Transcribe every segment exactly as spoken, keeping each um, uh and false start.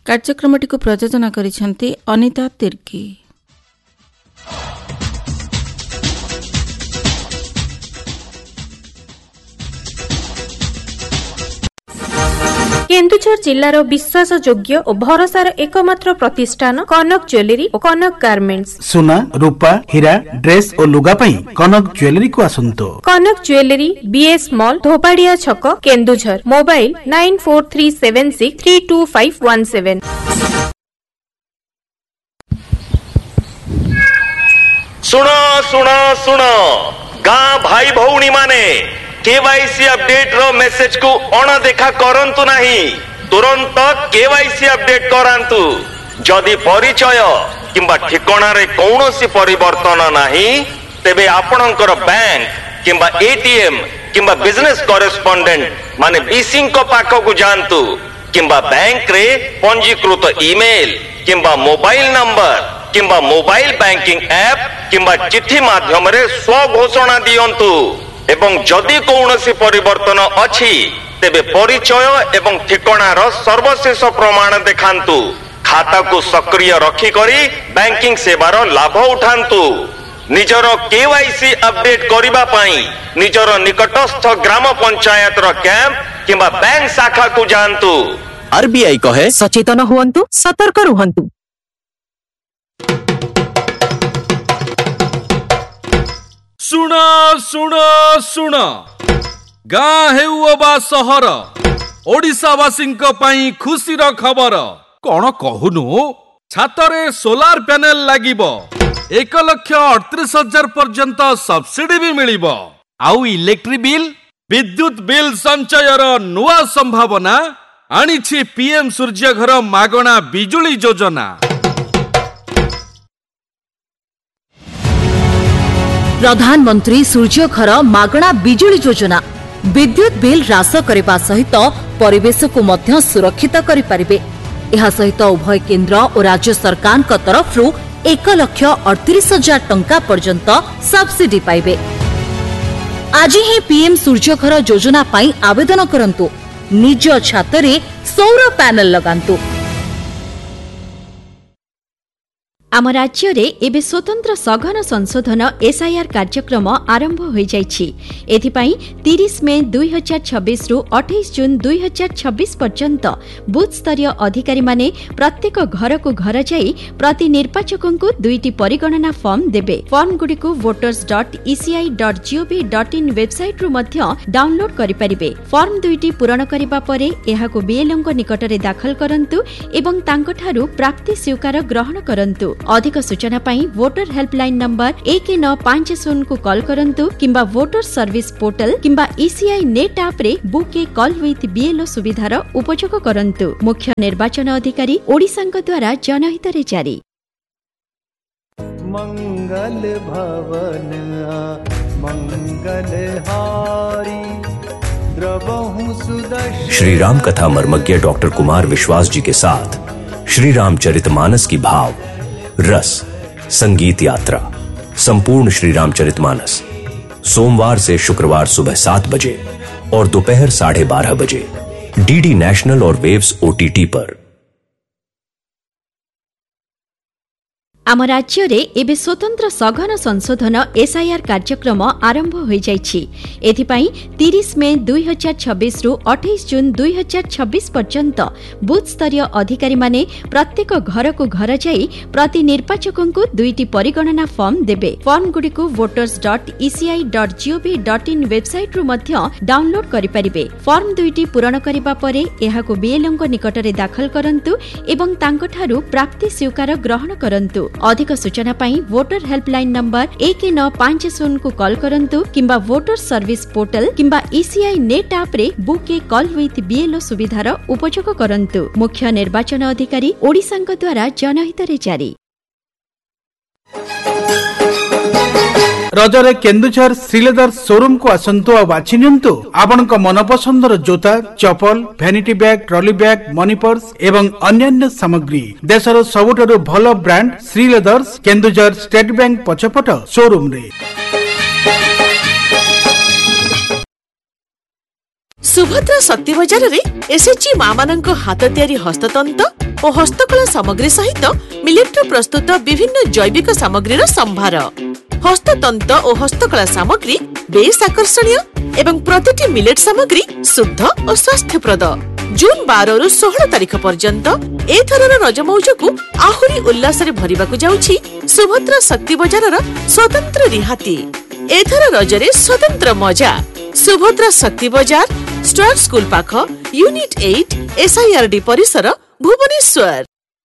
କାର୍ଯ୍ୟକ୍ରମଟି ପ୍ରଯୋଜନା କରିଛନ୍ତି ଅନିତା ତିର୍କି। केन्दुझर जिल्लार विश्वासयोग्य और भरोसार एकमात्र प्रतिष्ठान कनक ज्वेलरी और कनक गार्मेंट्स। सुना रूपा हीरा ड्रेस और लुगा पई कनक ज्वेलरी को आसंतो। कनक ज्वेलरी बीएस मॉल धोपाड़िया छक Keonjhar. Mobile nine four three seven six three to five one seven. सुनो सुनो सुनो गाँ भाई भौणी माने केवाईसी अपडेट रो मेसेज को अणदेखा करंतु नहीं, तुरंत केवाईसी अपडेट करांतु। जदि परिचय किंबा ठिकाना रे कौनसी परिवर्तन नहीं तेबे आपणकर बैंक किंबा एटीएम किंबा बिजनेस करेस्पोंडेंट माने बीसी को पाख को जानतु किंबा बैंक रे पंजीकृत ईमेल किंबा मोबाइल नंबर किंबा मोबाइल बैंकिंग ऐप किंबा चिट्ठी माध्यम रे स्व घोषणा दियंतु। एवं जदि कौनसी परिवर्तन अछि तेबे परिचय एवं ठिकानार सर्वशेष प्रमाण देखांतु। खाता को सक्रिय रखी करी बैंकिंग सेवार लाभ उठांतु। निजर केवाईसी अपडेट करिबा पई निजर निकटस्थ ग्राम पंचायत रो कैंप किंबा बैंक शाखा को जानतु। आरबीआई कहे सचेतन हुअन्तु, सतर्क रुहन्तु। सुण सुण सुण गाँ हेउ बा सहर ओडिशावासी पई खुशीर खबर कौन कहूनु। छातरे सोलार पैनल लागिबो, एक लक्ष अड़तीस हजार पर्यंत सब्सिडी भी मिलिबो। आउ इलेक्ट्रिक बिल विद्युत बिल संचयर नुआ संभावना आनिछि पीएम सूर्य घर मागणा बिजुली योजना। प्रधानमंत्री सूर्य घर मागणा बिजुली योजना विद्युत बिल ह्रास करने सहित परिवेश को मध्य सुरक्षित करिपारिबे। एहा सहित उभय केंद्र और राज्य सरकार तरफ एक लक्ष अड़तीस हजार टंका पर्यंत सब्सिडी पाइबे। आज ही पीएम सूर्य घर योजना पाई आवेदन करंतु। निज छातरे सौर पैनल लगांतु। आम राज्य रे एबे स्वतंत्र सघन संशोधन एसआईआर कार्यक्रम आरंभ हो जाइछि। एथिपाई तीस मे दुई हजार छब्बीस रु अठाईस जून दुई हजार छब्बीस पर्यंत बूथ स्तरीय अधिकारी माने प्रत्येक घर को घर जाई प्रति निर्वाचकों को दुईटी परिगणना फॉर्म देबे। फॉर्म गुडी को voters dot ECI dot gov dot in website रु मध्य डाउनलोड करि परिबे। फॉर्म दुईटी पूरण करिबा परे एहाको बीएलओ को निकट रे दाखल करंतु एवं तांको ठारू प्राप्ति स्वीकार ग्रहण करंतु। अधिक सूचना पाई वोटर हेल्पलाइन नंबर एक नौ पांच शून्य को कॉल करंतु किंबा वोटर सर्विस पोर्टल किंबा ईसीआई नेट ऐप रे book A call with BLO सुविधार उपयोग करंतु। मुख्य निर्वाचन अधिकारी ओडिशा द्वारा जनहित रे जारी। मंगल भवन मंगल हारी द्रवहु सुदर्शन। श्री राम कथा मर्मज्ञ डॉक्टर कुमार विश्वास जी के साथ श्री रामचरितमानस की भाव रस संगीत यात्रा संपूर्ण श्री रामचरितमानस सोमवार से शुक्रवार सुबह सात बजे और दोपहर साढ़े बारह बजे डीडी नेशनल और वेव्स ओटीटी पर। आम राज्य रे एबे स्वतंत्र सघन संशोधन एसआईआर कार्यक्रम आरंभ हो जाइछि। एथिपाई तीस मे दुई हजार छब्बीस रु अठाईस जून दुई हजार छब्बीस पर्यंत बूथ स्तरीय अधिकारी माने प्रत्येक घर को घर जाई प्रति निर्वाचकों को दुईटी परिगणना फॉर्म देबे। फॉर्म गुडी को voters dot ECI dot gov dot in website रु मध्य डाउनलोड करि परिबे। फॉर्म दुईटी पूरण करिबा परे एहाको बीएलओ को निकट रे दाखल करंतु एवं तांको ठारू प्राप्ति स्वीकार ग्रहण करंतु। अधिक सूचना पाई वोटर हेल्पलाइन नंबर एक नौ पांच शून्य को कॉल करंतु किंबा वोटर सर्विस पोर्टल किंबा ईसीआई नेट ऐप रे book A call with BLO सुविधार उपयोग करंतु। मुख्य निर्वाचन अधिकारी ओडिशा द्वारा जनहित रे जारी। रजरे केन्दुझर श्रीलेदर शोरूम को आसंतु और बाछि नियंतु आपनक मनपसंदर जोता चपल भैनिटी bag trolley bag money purse एवं अन्यान्य सामग्री देशर सबुठारु भल brand Sreeleathers Keonjhar state bank पछपट showroom रे। सुभद्रा शक्ति बजार रे एसएचजी मां मानक हाथ तयारी हस्ततंत और हस्तकला सामग्री सहित मिलेट प्रस्तुत विभिन्न जैविक सामग्री संभार। हस्ततंत और हस्तकला सामग्री बेस आकर्षणीय एवं प्रतिटी मिलेट सामग्री शुद्ध और स्वास्थ्यप्रद। जून बार रु सोलह तारीख पर्यंत एथरर रज मौज को आहुरी उल्लास भरिबा जाउछि सुभद्रा शक्ति बजार स्वतंत्र रिहाती। एथर रजरे स्वतंत्र मजा सुभद्रा शक्ति बजार स्टार स्कूल पाख यूनिट आठ एसआईआरडी परिसर भुवनेश्वर।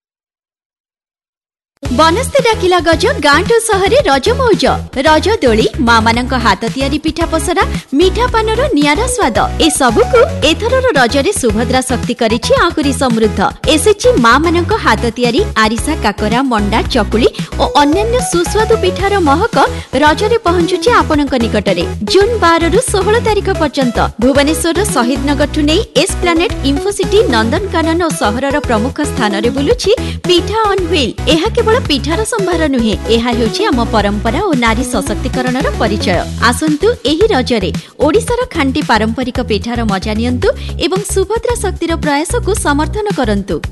बनस्ते डाकिला गज गांठो सहरे रज मौज रज दोली माँ मानक हाथ तियारी पिठा पसरा मिठा पानर नियारा स्वाद ए सबुकु एथरर रजरे सुभद्रा शक्ति करिछि आहुरी समृद्ध। एसेछि माँ मानक हाथ तियारी आरिसा काकरा मंडा चकुली और अन्यान्य सुस्वादु पिठार महक रजरे पहुंचुछि आपनक निकटरे। जून बार रु सोलह तारीख पर्यंत भुवनेश्वर शहीद नगर ठु नै एस प्लानेट इन्फोसिटी नंदनकानन और सहरर प्रमुख स्थान रे बुलुछि पिठा ऑन व्हील। एहा केवल पिठार संभार नुहे, एहा हेउछि आम परंपरा और नारी सशक्तिकरणर परिचय। आसंतु एही रजरे ओडिशार खांटी पारंपरिक पिठार मजा नियंतु एवं सुभद्रा शक्तिर प्रयास को समर्थन करंतु।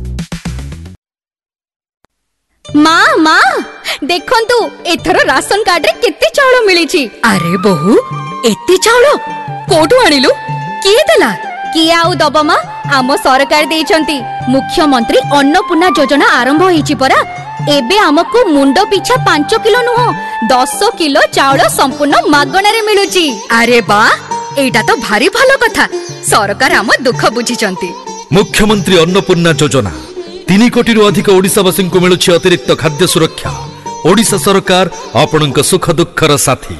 माँ माँ देखंतु एथर राशन कार्ड रे केते चाउल मिलिछि। अरे बहु एते चाउल कोठु आनिलु? किए देला? किए आउ दब माँ? आम सरकार देइछंती मुख्यमंत्री अन्नपूर्णा योजना आरंभ होईछि परा। एबे हमको मुंडो पिछा पांच किलो नुह दस किलो चाउल संपूर्ण मागणा रे मिलुछि। अरे बा एटा तो भारी भलो कथा। सरकार हम दुख बुझिचंती। मुख्यमंत्री अन्नपूर्णा योजना तीन कोटी रु अधिक ओडिशावासी को मिलुछि अतिरिक्त खाद्य सुरक्षा। ओडिशा सरकार आपणक सुख दुखर साथी।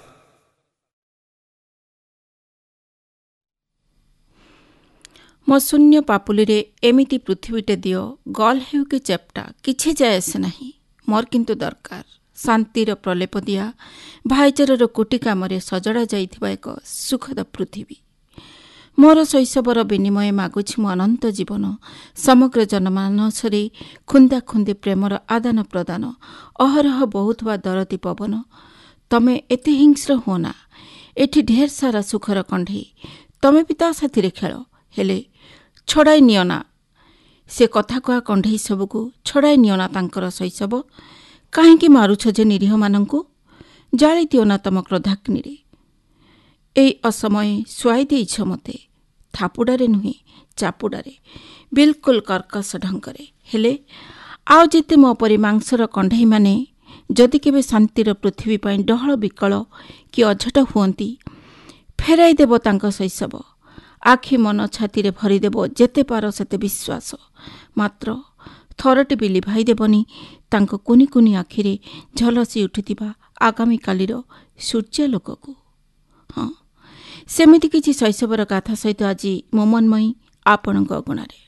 मो शून्य पापुली रे एमिति पृथ्वीटे दियो गल हेउ कि चेप्टा किछि जायसे नाही मोर किंतु दरकार शांतिर प्रलेप दिया भाईचारार कोटी कामरे सजड़ा जाइथिबा एक सुखद पृथ्वी। मोर शैशवर विनिमय मागुछि मो अनंत जीवन समग्र जनमानसरे खुंदा खुंदी प्रेमर आदान प्रदान अहरह बहुतवा दरदी पवन। तमे एते हिंस्र होना एठी ढेर सारा सुखर कंढे तमे पिता साथी खेल हेले छड़ाई नियना से कथा कहा कंढे सबको छड़ाई नियना तांकर शैशव कहीं मारुछ जे निरीह मानंकु जाली दियोना तम क्रोधाग्नि रे। ए असमय सुआई देइछ मते थापुडारे नुहे चापुडारे बिल्कुल कर्कश ढंगरे हेले आउ जेते मो परि मांसर कंढे माने जदि केबे शांतिर पृथ्वी पई डहळ विकल कि अझट हुअंती फेराई देबो तांक शैशव। आखि मन छाती रे भरीदेव जेते पार सेते विश्वास मात्र थरटे भी लिभाई देबनी तांको कुनी कुनी आखिरे झलसी उठिथिबा आगामी कालीर सूर्यालोक को। हाँ सेमिति किछि शैशवर गाथा सहित आज मो मनमयी आपणक अगणारे।